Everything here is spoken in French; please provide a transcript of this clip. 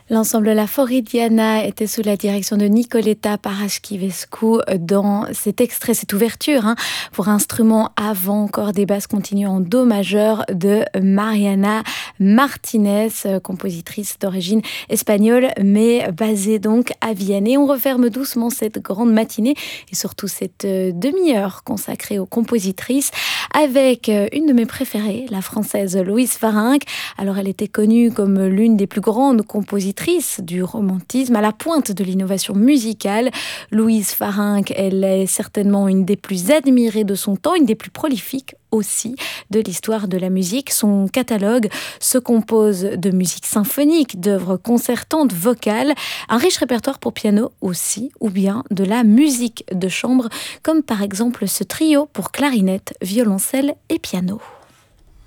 L'ensemble La Foridiana était sous la direction de Nicoleta Paraschivescu dans cet extrait, cette ouverture pour instrument avant, cordes et basses continues en do majeur de Mariana Martinez, compositrice d'origine espagnole mais basée donc à Vienne. Et on referme doucement cette grande matinée et surtout cette demi-heure consacrée aux compositrices avec une de mes préférées, la française Louise Farinck. Alors elle était connue comme l'une des plus grandes compositrices du romantisme, à la pointe de l'innovation musicale. Louise Farinck, elle est certainement une des plus admirées de son temps, une des plus prolifiques aussi de l'histoire de la musique. Son catalogue se compose de musique symphonique, d'œuvres concertantes, vocales, un riche répertoire pour piano aussi, ou bien de la musique de chambre, comme par exemple ce trio pour clarinette, violoncelle et piano.